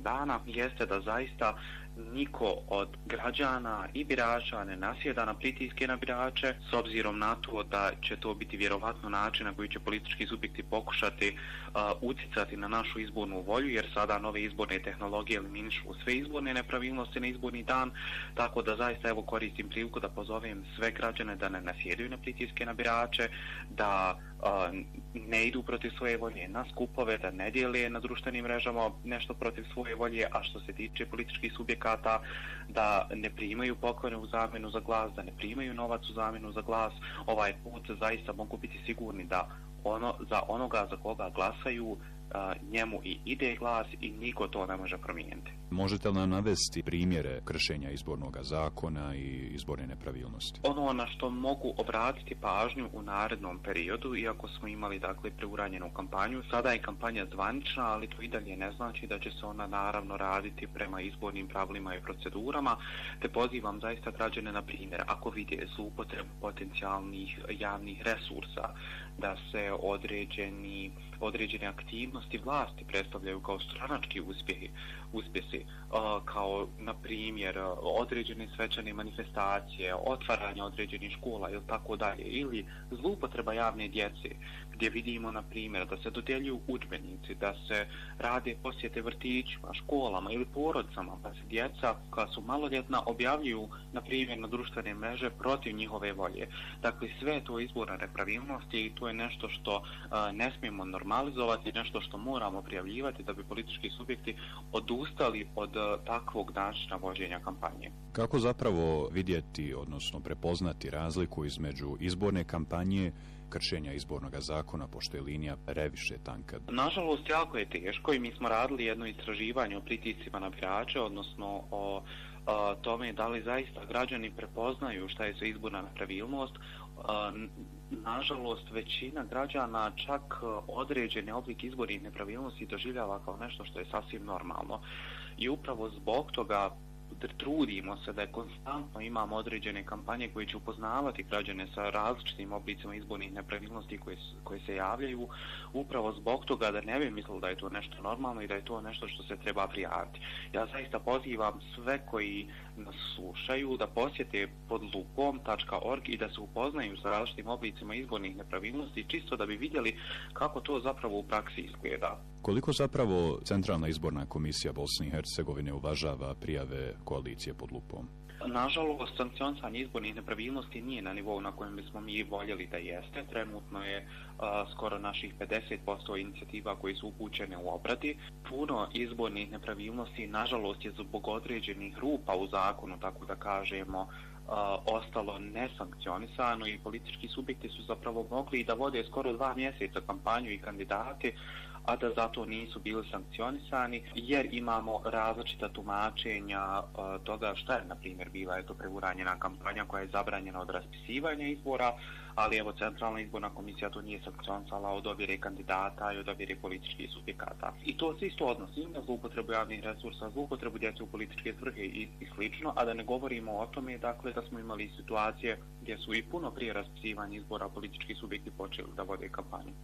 dana jeste da zaista niko od građana i birača ne nasjeda na pritiske na birače, s obzirom na to da će to biti vjerovatno način na koji će politički subjekti pokušati uticati na našu izbornu volju, jer sada nove izborne tehnologije eliminišu sve izborne nepravilnosti na izborni dan, tako da zaista evo koristim priliku da pozovem sve građane da ne nasjedaju na pritiske na birače, da ne idu protiv svoje volje na skupove, da ne dijele na društvenim mrežama nešto protiv svoje volje, a što se tiče političkih subjekata, da ne primaju poklone u zamjenu za glas, da ne primaju novac u zamjenu za glas. Ovaj put zaista mogu biti sigurni da za onoga za koga glasaju njemu i ide glas i niko to ne može promijeniti. Možete li nam navesti primjere kršenja izbornog zakona i izborne nepravilnosti? Ono na što mogu obratiti pažnju u narednom periodu, iako smo imali preuranjenu kampanju, sada je kampanja zvanična, ali to i dalje ne znači da će se ona naravno raditi prema izbornim pravilima i procedurama, te pozivam zaista građane na primjer, ako vide zloupotrebu potencijalnih javnih resursa, da se određene aktivnosti vlasti predstavljaju kao stranački uspjesi, kao na primjer određene svečane manifestacije, otvaranje određenih škola ili tako dalje, ili zloupotreba javne djece, gdje vidimo na primjer da se dodjeljuju udžbenici, da se rade posjete vrtićima, školama ili porodicama, pa se djeca koja su maloljetna objavljuju na primjer na društvene mreže protiv njihove volje. Dakle, sve to izborne nepravilnosti i to je nešto što ne smijemo normalizovati, nešto što moramo prijavljivati da bi politički subjekti odustali od takvog načina vođenja kampanje. Kako zapravo vidjeti, odnosno prepoznati razliku između izborne kampanje, kršenja izbornog zakona, pošto je linija previše tanka? Nažalost, jako je teško i mi smo radili jedno istraživanje o pritiscima na birače, odnosno o tome da li zaista građani prepoznaju šta je sve izborna nepravilnost. Nažalost, većina građana čak određene oblike izbornih nepravilnosti doživljava kao nešto što je sasvim normalno. I upravo zbog toga trudimo se da konstantno imamo određene kampanje koje će upoznavati građane sa različitim oblicima izbornih nepravilnosti koje se javljaju, upravo zbog toga da ne bi mislili da je to nešto normalno i da je to nešto što se treba prijaviti. Ja zaista pozivam sve koji nas slušaju da posjete podlupom.org i da se upoznaju sa različitim oblicima izbornih nepravilnosti, čisto da bi vidjeli kako to zapravo u praksi izgleda. Koliko zapravo Centralna izborna komisija Bosne i Hercegovine uvažava prijave koalicije pod lupom? Nažalost, sankcionisanje izbornih nepravilnosti nije na nivou na kojem bismo mi voljeli da jeste. Trenutno je skoro naših 50% inicijativa koji su upućene u obradi. Puno izbornih nepravilnosti, nažalost, je zbog određenih rupa u zakonu, tako da kažemo, ostalo nesankcionisano i politički subjekti su zapravo mogli da vode skoro 2 mjeseca kampanju i kandidati, a da zato nisu bili sankcionisani, jer imamo različita tumačenja toga šta je, na primjer, bila je to preuranjena kampanja koja je zabranjena od raspisivanja izbora, ali evo Centralna izborna komisija to nije sankcionisala od odabira kandidata i od odabira političkih subjekata. I to se isto odnosi na zloupotrebu javnih resursa, zloupotrebu djece u političke svrhe i slično, a da ne govorimo o tome dakle da smo imali situacije gdje su i puno prije raspisivanja izbora politički subjekti počeli da vode kampanju.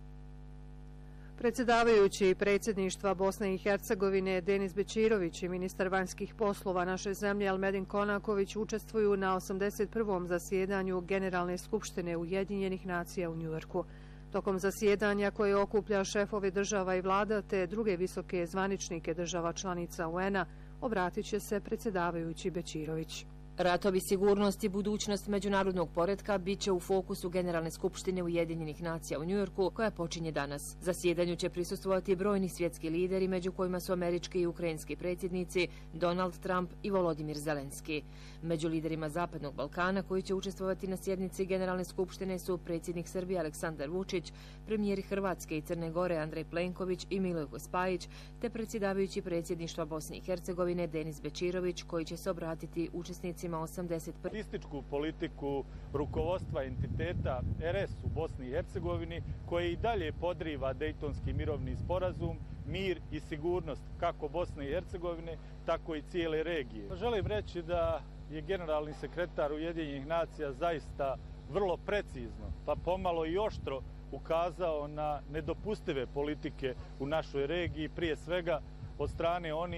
Predsjedavajući predsjedništva Bosne i Hercegovine Denis Bećirović i ministar vanjskih poslova naše zemlje Almedin Konaković učestvuju na 81. zasjedanju Generalne skupštine Ujedinjenih nacija u Njujorku. Tokom zasjedanja koje okuplja šefovi država i vlada te druge visoke zvaničnike država članica UN-a obratit će se predsjedavajući Bećirović. Ratovi, sigurnost i budućnost međunarodnog poretka bit će u fokusu Generalne skupštine Ujedinjenih nacija u Njujorku, koja počinje danas. Zasjedanju će prisustvovati brojni svjetski lideri, među kojima su američki i ukrajinski predsjednici Donald Trump i Volodimir Zelenski. Među liderima Zapadnog Balkana koji će učestvovati na sjednici Generalne skupštine su predsjednik Srbije Aleksandar Vučić, premijeri Hrvatske i Crne Gore Andrej Plenković i Milojko Spajić, te predsjedavajući predsjedništva Bosne i Hercegovine Denis Bećirović, koji će se obratiti učesnicima statističku politiku rukovodstva entiteta RS u Bosni i Hercegovini, koje i dalje podriva Dejtonski mirovni sporazum, mir i sigurnost kako Bosne i Hercegovine, tako i cijele regije. Želim reći da je generalni sekretar Ujedinjenih nacija zaista vrlo precizno, pa pomalo i oštro ukazao na nedopustive politike u našoj regiji, prije svega od strane onih